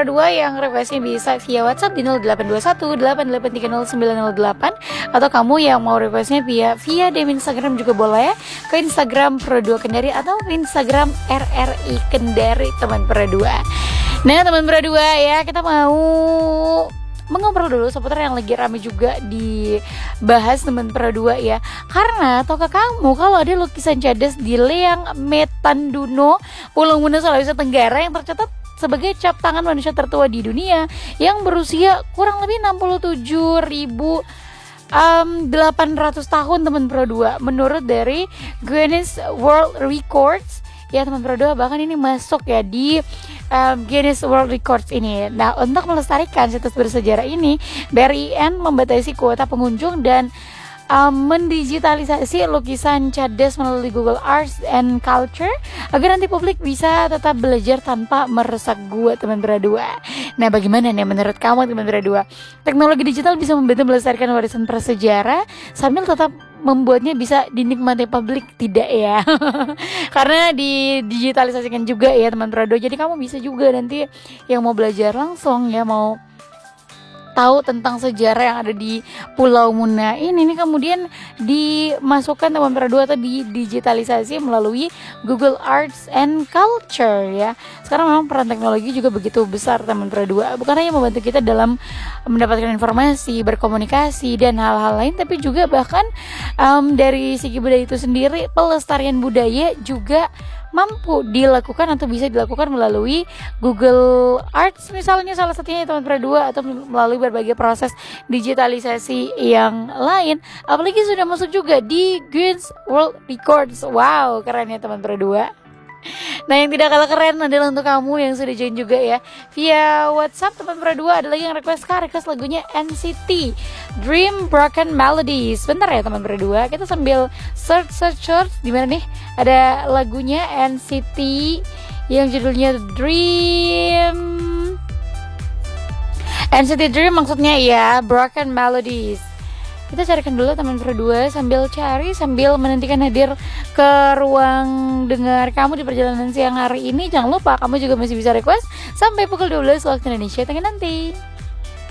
Pro 2 yang requestnya bisa via WhatsApp di 082188300908, atau kamu yang mau requestnya via DM Instagram juga boleh, ke Instagram Pro 2 Kendari atau Instagram RRI Kendari teman Pro 2. Nah teman Pro 2 ya, kita mau mengobrol dulu seputar yang lagi rame juga dibahas teman Pro 2 ya. Karena tahukah kamu kalau ada lukisan cadas di Leang Metanduno, Pulau Muna, Sulawesi Tenggara yang tercatat sebagai cap tangan manusia tertua di dunia yang berusia kurang lebih 67.800 tahun teman Pro 2 menurut dari Guinness World Records ya teman Pro 2. Bahkan ini masuk ya di Guinness World Records ini. Nah, untuk melestarikan situs bersejarah ini, BRIN membatasi kuota pengunjung dan mendigitalisasi lukisan cadas melalui Google Arts and Culture agar nanti publik bisa tetap belajar tanpa merusak gua teman Pro 2. Nah, bagaimana nih menurut kamu teman Pro 2? Teknologi digital bisa membantu melestarikan warisan prasejarah sambil tetap membuatnya bisa dinikmati publik tidak ya? Karena didigitalisasikan juga ya teman Pro 2. Jadi kamu bisa juga nanti yang mau belajar langsung ya, mau tahu tentang sejarah yang ada di Pulau Muna ini nih, kemudian dimasukkan teman Pro 2 atau didigitalisasi melalui Google Arts and Culture ya. Sekarang memang peran teknologi juga begitu besar teman Pro 2, bukan hanya membantu kita dalam mendapatkan informasi, berkomunikasi dan hal-hal lain, tapi juga bahkan dari segi budaya itu sendiri, pelestarian budaya juga mampu dilakukan atau bisa dilakukan melalui Google Arts misalnya, salah satunya teman Pro 2, atau melalui berbagai proses digitalisasi yang lain. Apalagi sudah masuk juga di Guinness World Records. Wow, keren ya teman Pro 2. Nah, yang tidak kalah keren adalah untuk kamu yang sudah join juga ya via WhatsApp teman Pro 2. Ada lagi yang request lagunya NCT Dream Broken Melodies. Bentar ya teman Pro 2, kita sambil search di mana nih ada lagunya NCT yang judulnya NCT Dream maksudnya ya, Broken Melodies. Kita carikan dulu teman Pro 2 sambil menantikan hadir ke ruang dengar kamu di perjalanan siang hari ini. Jangan lupa kamu juga masih bisa request sampai pukul 12 waktu Indonesia Tengah nanti.